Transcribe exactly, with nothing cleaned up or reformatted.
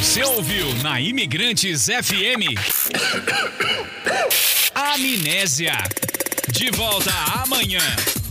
Você ouviu na Imigrantes F M Amnésia. De volta amanhã.